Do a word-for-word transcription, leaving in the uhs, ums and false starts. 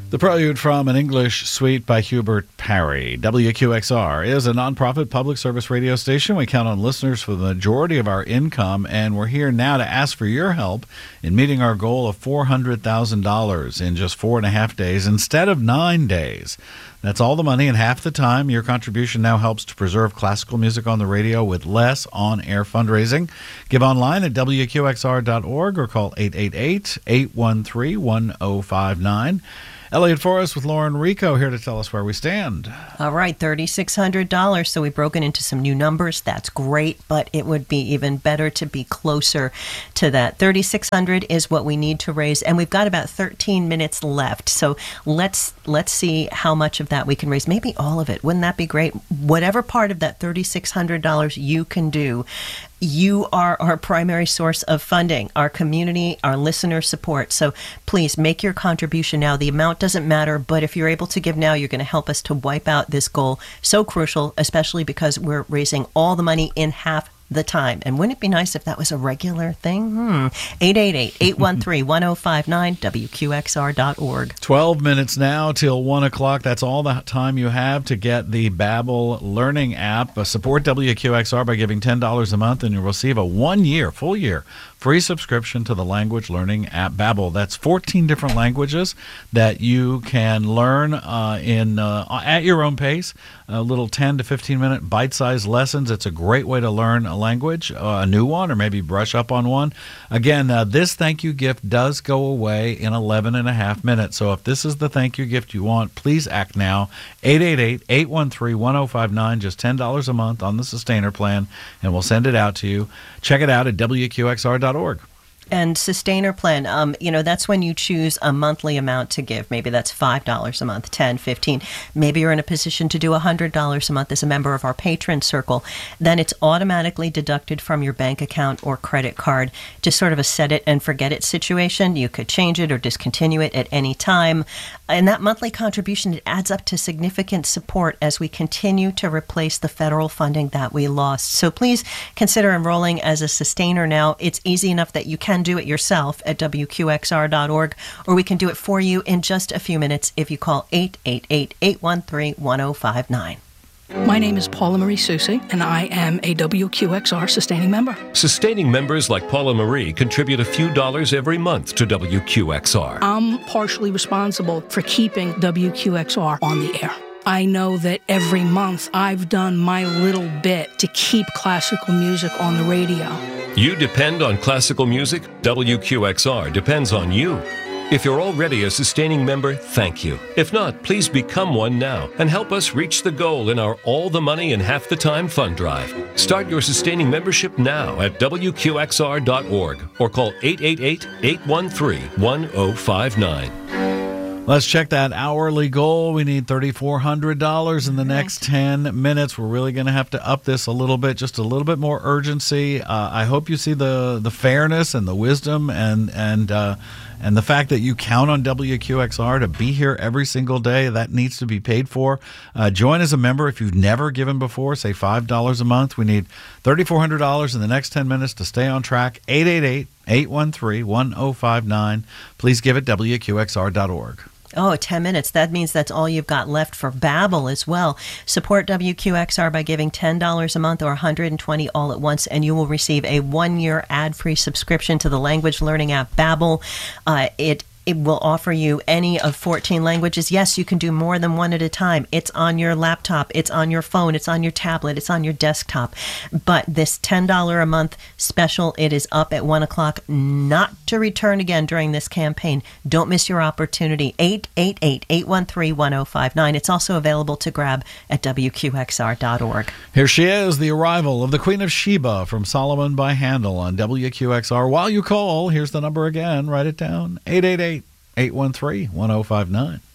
The Prelude from an English Suite by Hubert Parry. W Q X R is a nonprofit public service radio station. We count on listeners for the majority of our income, and we're here now to ask for your help in meeting our goal of four hundred thousand dollars in just four and a half days instead of nine days. That's all the money in half the time. Your contribution now helps to preserve classical music on the radio with less on-air fundraising. Give online at W Q X R dot org or call eight eight eight, eight one three, one oh five nine. Elliot Forrest with Lauren Rico here to tell us where we stand. All right, three thousand six hundred dollars. So we've broken into some new numbers. That's great, but it would be even better to be closer to that. three thousand six hundred dollars is what we need to raise, and we've got about thirteen minutes left. So let's let's see how much of that we can raise. Maybe all of it. Wouldn't that be great? Whatever part of that three thousand six hundred dollars you can do. You are our primary source of funding, our community, our listener support. So please make your contribution now. The amount doesn't matter, but if you're able to give now, you're going to help us to wipe out this goal. So crucial, especially because we're raising all the money in half the time. And wouldn't it be nice if that was a regular thing? Hmm. eight eight eight, eight one three, one oh five nine, W Q X R dot org. twelve minutes now till one o'clock. That's all the time you have to get the Babbel Learning app. Uh, support W Q X R by giving ten dollars a month, and you'll receive a one-year, full-year free subscription to the language learning app Babbel. That's fourteen different languages that you can learn uh, in uh, at your own pace. A little ten to fifteen minute bite-sized lessons. It's a great way to learn a language, uh, a new one, or maybe brush up on one. Again, uh, this thank you gift does go away in eleven and a half minutes. So if this is the thank you gift you want, please act now. eight eight eight, eight one three, one oh five nine, just ten dollars a month on the Sustainer plan, and we'll send it out to you. Check it out at W Q X R dot org. And Sustainer plan, um, you know, that's when you choose a monthly amount to give. Maybe that's five dollars a month, ten, fifteen. Maybe you're in a position to do one hundred dollars a month as a member of our patron circle. Then it's automatically deducted from your bank account or credit card. Just sort of a set it and forget it situation. You could change it or discontinue it at any time. And that monthly contribution, it adds up to significant support as we continue to replace the federal funding that we lost. So please consider enrolling as a Sustainer now. It's easy enough that you can do it yourself at W Q X R dot org, or we can do it for you in just a few minutes if you call eight eight eight, eight one three, one oh five nine. My name is Paula Marie Susi, and I am a W Q X R sustaining member. Sustaining members like Paula Marie contribute a few dollars every month to W Q X R. I'm partially responsible for keeping W Q X R on the air. I know that every month I've done my little bit to keep classical music on the radio. You depend on classical music? W Q X R depends on you. If you're already a sustaining member, thank you. If not, please become one now and help us reach the goal in our All the Money in Half the Time fund drive. Start your sustaining membership now at W Q X R dot org or call eight eight eight, eight one three, one oh five nine. Let's check that hourly goal. We need three thousand four hundred dollars in the next ten minutes. We're really going to have to up this a little bit, just a little bit more urgency. Uh, I hope you see the the fairness and the wisdom and and uh, and the fact that you count on W Q X R to be here every single day. That needs to be paid for. Uh, join as a member if you've never given before, say five dollars a month. We need three thousand four hundred dollars in the next ten minutes to stay on track. eight eight eight, eight one three, one oh five nine. Please give it W Q X R dot org. Oh, ten minutes. That means that's all you've got left for Babbel as well. Support W Q X R by giving ten dollars a month or one hundred twenty dollars all at once, and you will receive a one-year ad-free subscription to the language learning app Babbel. Uh, it It will offer you any of fourteen languages. Yes, you can do more than one at a time. It's on your laptop, it's on your phone, it's on your tablet, it's on your desktop. But this ten dollars a month special, it is up at one o'clock, not to return again during this campaign. Don't miss your opportunity. eight eight eight, eight one three, one oh five nine. It's also available to grab at W Q X R dot org. Here she is, the arrival of the Queen of Sheba from Solomon by Handel on W Q X R. While you call, here's the number again. Write it down. eight eight eight, eight one three, one oh five nine.